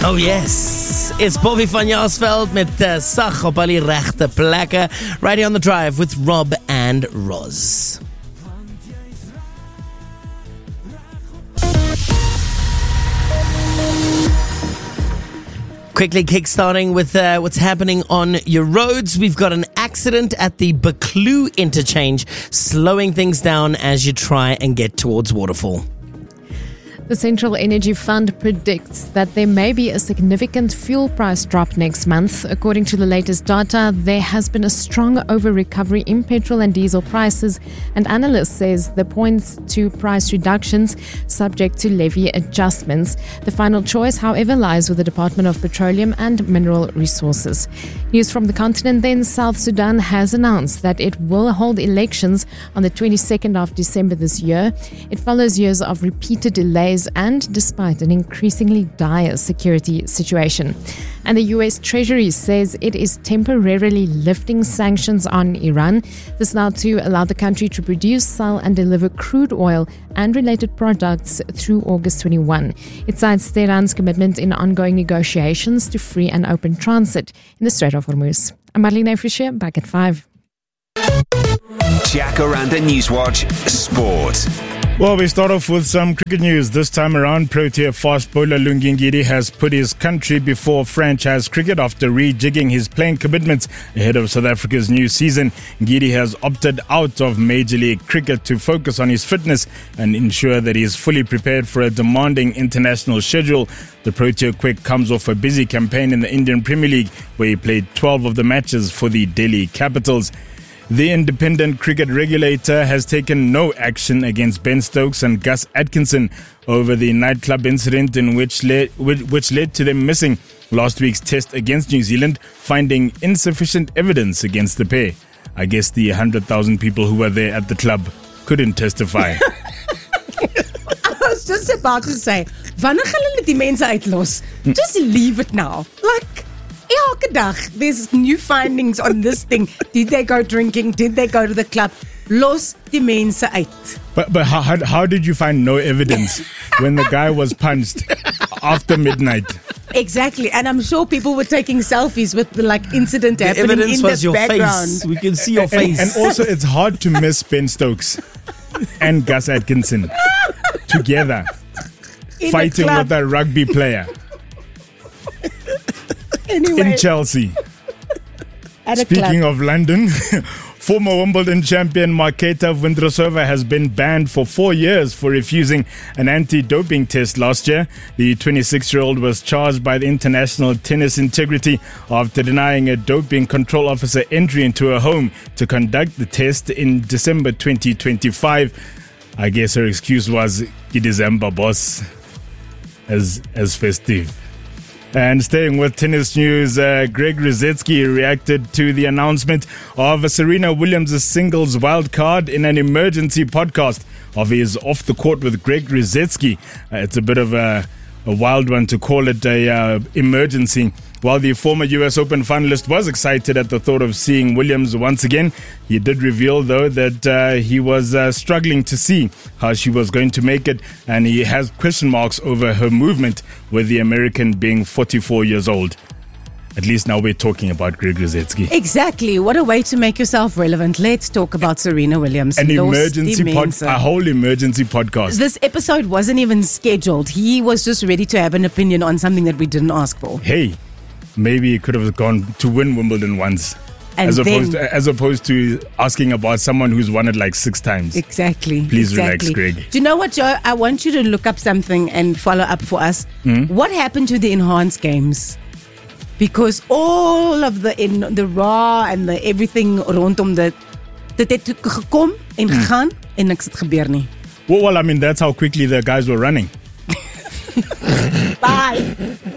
Oh yes, it's Bobby van Jaarsveld met Sag op al die regte plekke. Right here on the drive with Rob and Roz. Quickly kickstarting with what's happening on your roads. We've got an accident at the Buccleuch interchange, slowing things down as you try and get towards Waterfall. The Central Energy Fund predicts that there may be a significant fuel price drop next month. According to the latest data, there has been a strong over-recovery in petrol and diesel prices, and analysts says the points to price reductions subject to levy adjustments. The final choice, however, lies with the Department of Petroleum and Mineral Resources. News from the continent then. South Sudan has announced that it will hold elections on the 22nd of December this year. It follows years of repeated delays and despite an increasingly dire security situation. And the US Treasury says it is temporarily lifting sanctions on Iran. This now to allow the country to produce, sell and deliver crude oil and related products through August 21. It cites Tehran's commitment in ongoing negotiations to free and open transit in the Strait of Hormuz. I'm Marlene Fischer, back at 5. Jacaranda Newswatch Sport. Well, we start off with some cricket news. This time around, Protea fast bowler Lungi Ngidi has put his country before franchise cricket after rejigging his playing commitments ahead of South Africa's new season. Ngidi has opted out of Major League Cricket to focus on his fitness and ensure that he is fully prepared for a demanding international schedule. The Protea quick comes off a busy campaign in the Indian Premier League, where he played 12 of the matches for the Delhi Capitals. The independent cricket regulator has taken no action against Ben Stokes and Gus Atkinson over the nightclub incident in which led to them missing last week's test against New Zealand, finding insufficient evidence against the pair. I guess the 100,000 people who were there at the club couldn't testify. I was just about to say, wanneer gaan hulle die mense uitlos? Just leave it now. Like, elke dag, there's new findings on this thing. Did they go drinking? Did they go to the club? Los die mense uit. But how did you find no evidence when the guy was punched after midnight? Exactly, and I'm sure people were taking selfies with the incident The happening evidence in was the your background. face. We can see your face. And also, it's hard to miss Ben Stokes and Gus Atkinson together In fighting the club. with a rugby player Anyway, in Chelsea. at a Speaking club. of London, former Wimbledon champion Marketa Vondrousova has been banned for 4 years for refusing an anti-doping test last year. The 26-year-old was charged by the International Tennis Integrity after denying a doping control officer entry into her home to conduct the test in December 2025. I guess her excuse was December, boss, as festive. And staying with tennis news, Greg Ruzetsky reacted to the announcement of Serena Williams' singles wildcard in an emergency podcast of his Off the Court with Greg Ruzetsky. It's a bit of a wild one to call it a emergency. While the former US Open finalist was excited at the thought of seeing Williams once again, he did reveal, though, that he was struggling to see how she was going to make it, and he has question marks over her movement, with the American being 44 years old. At least now we're talking about Greg Ruzetsky. Exactly. What a way to make yourself relevant. Let's talk about Serena Williams. An Los emergency Dimensa. a whole emergency podcast. This episode wasn't even scheduled. He was just ready to have an opinion on something that we didn't ask for. Hey, maybe he could have gone to win Wimbledon once, And as opposed to asking about someone who's won it like 6 times. Exactly. Please exactly. relax, Greg. Do you know what, Joe? I want you to look up something and follow up for us. What happened to the enhanced games? Because all of the raw and the everything rondom dit het gekom en gegaan en niks het gebeur nie. Well, I mean, that's how quickly the guys were running. Bye.